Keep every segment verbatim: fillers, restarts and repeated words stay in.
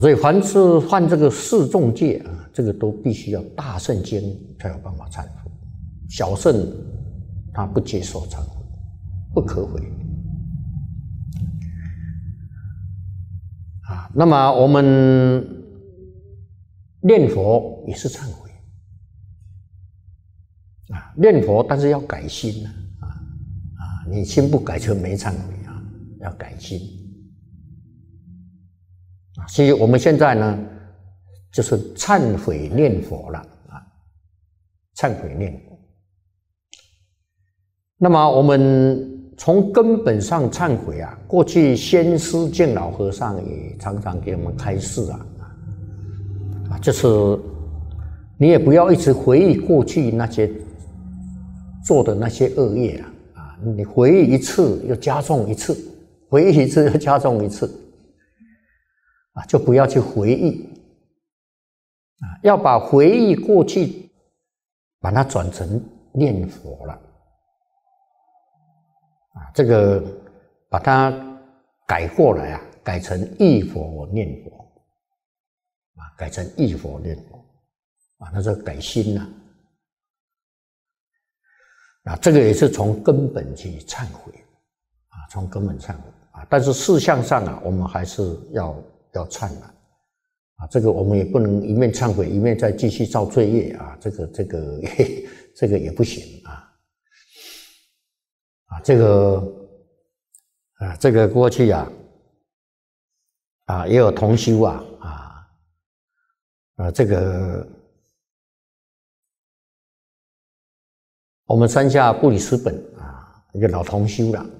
所以凡是犯这个四重戒啊，这个都必须要大圣经才有办法忏悔，小圣他不接受忏悔，不可悔啊。那么我们念佛也是忏悔啊，念佛但是要改心啊啊，你心不改就没忏悔啊，要改心。所以我们现在呢，就是忏悔念佛了啊，忏悔念佛。那么我们从根本上忏悔啊，过去先师净老和尚也常常给我们开示啊，啊，就是你也不要一直回忆过去那些做的那些恶业啊，啊，你回忆一次又加重一次，回忆一次又加重一次。啊，就不要去回忆啊，要把回忆过去，把它转成念佛了啊，这个把它改过来啊，改成忆佛念佛啊，改成忆佛念佛啊，那是改心了啊，这个也是从根本去忏悔啊，从根本忏悔啊，但是事项上啊，我们还是要。要忏了啊！这个我们也不能一面忏悔，一面再继续造罪业啊！这个、这个、这个也不行啊！啊，这个啊，这个过去啊啊也有同修啊啊啊，这个我们山下布里斯本啊一个老同修了。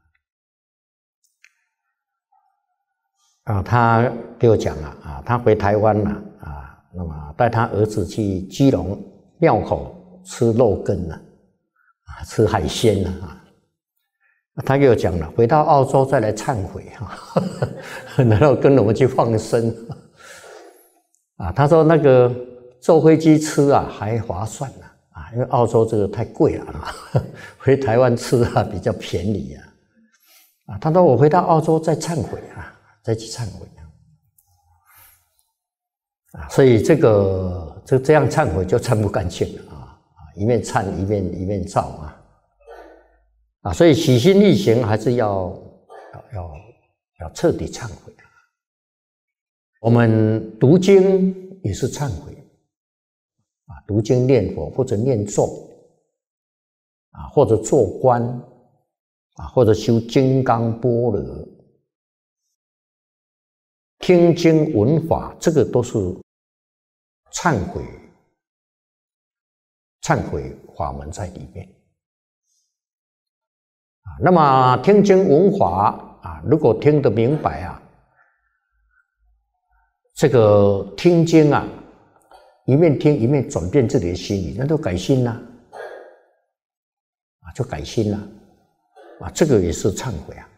啊，他给我讲了啊，他回台湾了啊，那么带他儿子去基隆庙口吃肉羹了，啊，吃海鲜了啊。他给我讲了，回到澳洲再来忏悔啊，然后跟我们去放生啊。他说那个坐飞机吃啊还划算呢啊，因为澳洲这个太贵了啊，回台湾吃啊比较便宜啊。啊，他说我回到澳洲再忏悔啊。再去忏悔啊，所以这个就这样忏悔就忏不干净了啊！一面忏一面一面造啊啊！所以起心立行还是要要要要彻底忏悔。我们读经也是忏悔啊，读经念佛或者念咒啊，或者做观啊，或者修金刚般若。听经闻法，这个都是忏悔、忏悔法门在里面啊。那么听经闻法啊，如果听得明白啊，这个听经啊，一面听一面转变自己的心理，那就改心了啊，就改心了啊，这个也是忏悔啊。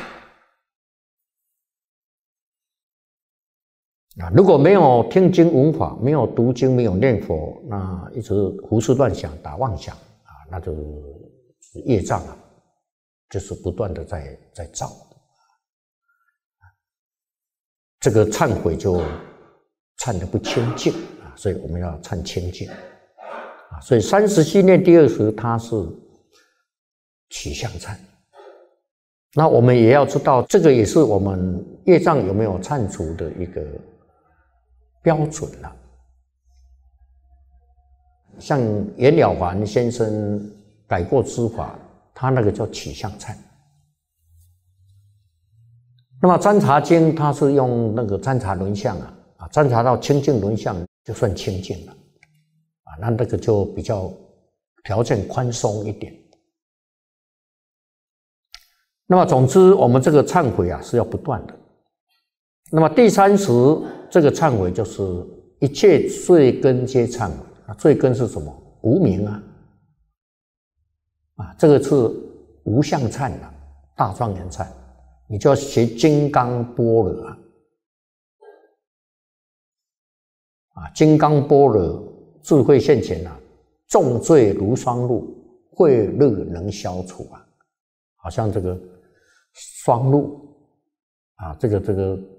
啊，如果没有听经闻法，没有读经，没有念佛，那一直胡思乱想、打妄想啊，那就是业障啊，就是不断的在在造，这个忏悔就忏得不清净啊，所以我们要忏清净啊，所以三十七念第二十，它是取向忏。那我们也要知道，这个也是我们业障有没有忏除的一个标准了。像袁了凡先生改过知法，他那个叫取向忏。那么占察经，他是用那个占察轮相啊，啊，占察到清净轮相就算清净了，啊，那那个就比较条件宽松一点。那么总之，我们这个忏悔啊是要不断的。那么第三十这个忏悔就是一切罪根皆忏悔啊，罪根是什么？无明啊，啊，这个是无相忏啊，大庄严忏，你就要学金刚般若啊，啊，金刚般若智慧现前啊，重罪如霜露，慧热能消除啊，好像这个霜露啊，这个这个。